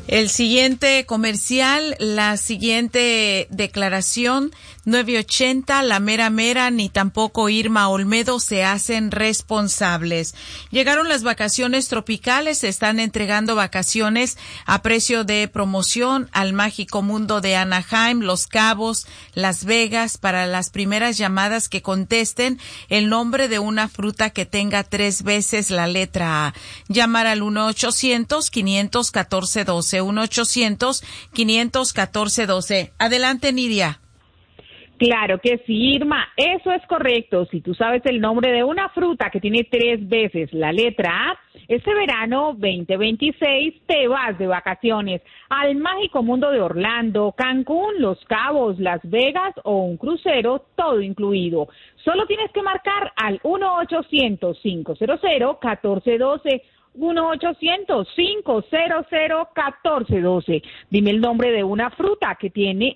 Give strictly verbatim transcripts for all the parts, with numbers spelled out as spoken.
El siguiente comercial, la siguiente declaración, nueve ochenta, la mera mera ni tampoco Irma Olmedo se hacen responsables. Llegaron las vacaciones tropicales, se están entregando vacaciones a precio de promoción al mágico mundo de Anaheim, Los Cabos, Las Vegas. Para las primeras llamadas que contesten el nombre de una fruta que tenga tres veces la letra A. Llamar al uno ochocientos, quinientos catorce, doce. uno ochocientos, quinientos catorce, doce. Adelante, Nidia. Claro que sí, Irma, eso es correcto. Si tú sabes el nombre de una fruta que tiene tres veces la letra A, este verano veinte veintiséis te vas de vacaciones al mágico mundo de Orlando, Cancún, Los Cabos, Las Vegas o un crucero, todo incluido. Solo tienes que marcar al uno ochocientos, cinco cero cero, catorce doce. uno ochocientos, cinco cero cero, catorce doce. Dime el nombre de una fruta que tiene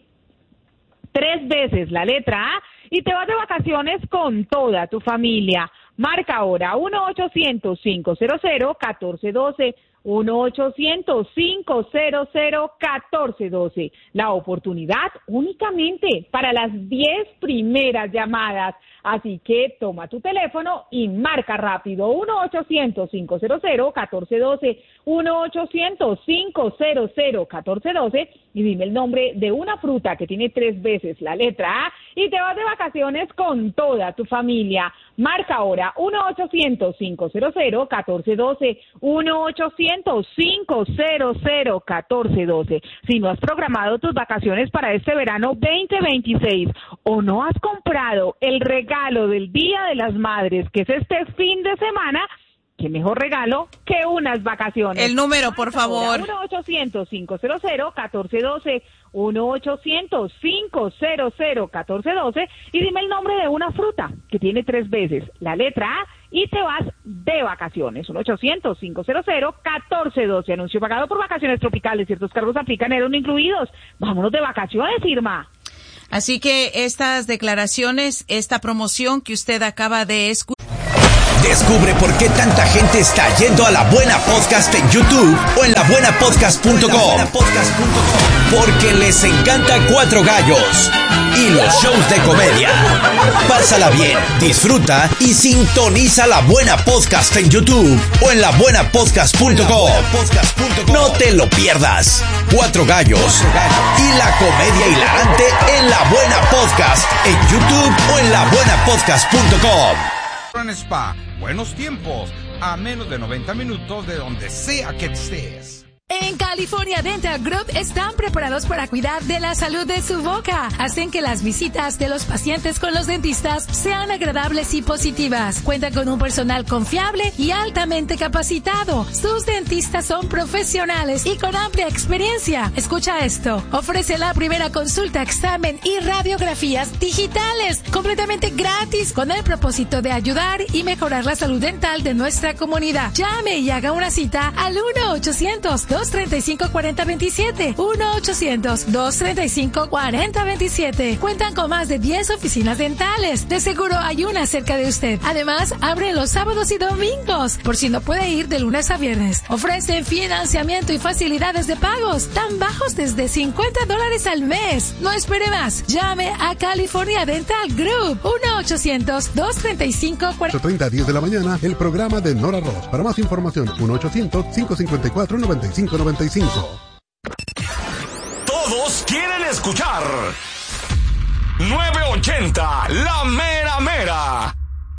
tres veces la letra A y te vas de vacaciones con toda tu familia. Marca ahora uno ochocientos, cinco cero cero, catorce doce. uno ochocientos, cinco cero cero, catorce doce. La oportunidad únicamente para las diez primeras llamadas. Así que toma tu teléfono y marca rápido uno ochocientos, cinco cero cero, catorce doce. uno ochocientos, cinco cero cero, catorce doce. Y dime el nombre de una fruta que tiene tres veces la letra A y te vas de vacaciones con toda tu familia. Marca ahora uno ochocientos, cinco cero cero, catorce doce. uno ochocientos, cinco cero cero, catorce doce. Si no has programado tus vacaciones para este verano veinte veintiséis o no has comprado el regalo del Día de las Madres, que es este fin de semana, qué mejor regalo que unas vacaciones. El número, por favor. uno ochocientos, cinco cero cero, catorce doce. uno ochocientos, cinco cero cero, catorce doce. Y dime el nombre de una fruta que tiene tres veces la letra A y te vas de vacaciones. uno ochocientos, cinco cero cero, catorce doce. Anuncio pagado por Vacaciones Tropicales. Ciertos cargos aplican, eran incluidos. Vámonos de vacaciones, Irma. Así que estas declaraciones, esta promoción que usted acaba de escuchar. Descubre por qué tanta gente está yendo a La Buena Podcast en YouTube o en la buena podcast punto com. Porque les encanta Cuatro Gallos y los shows de comedia. Pásala bien, disfruta y sintoniza La Buena Podcast en YouTube o en la buena podcast punto com. No te lo pierdas. Cuatro Gallos y la comedia hilarante en La Buena Podcast en YouTube o en la buena podcast punto com. Spa, buenos tiempos, a menos de noventa minutos de donde sea que estés. En California Dental Group están preparados para cuidar de la salud de su boca. Hacen que las visitas de los pacientes con los dentistas sean agradables y positivas. Cuentan con un personal confiable y altamente capacitado. Sus dentistas son profesionales y con amplia experiencia. Escucha esto. Ofrece la primera consulta, examen y radiografías digitales completamente gratis con el propósito de ayudar y mejorar la salud dental de nuestra comunidad. Llame y haga una cita al uno ochocientos, dos treinta y cinco, cuarenta veintisiete. uno ochocientos, dos treinta y cinco, cuarenta veintisiete. Cuentan con más de diez oficinas dentales. De seguro hay una cerca de usted. Además, abren los sábados y domingos, por si no puede ir de lunes a viernes. Ofrecen financiamiento y facilidades de pagos tan bajos desde cincuenta dólares al mes. No espere más. Llame a California Dental Group. uno ochocientos, dos treinta y cinco, cuarenta. ocho treinta a diez de la mañana, el programa de Nora Ross. Para más información, uno ochocientos, cinco cincuenta y cuatro, noventa y cinco noventa y cinco. Todos quieren escuchar nueve ochenta, la mera mera.